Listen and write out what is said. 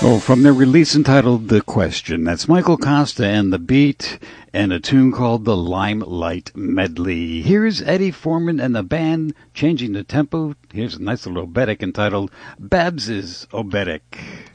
Oh, from their release entitled The Question. That's Michael Costa and The Beat, and a tune called The Limelight Medley. Here's Eddie Foreman and the band changing the tempo. Here's a nice little oberek entitled Babs's Oberek.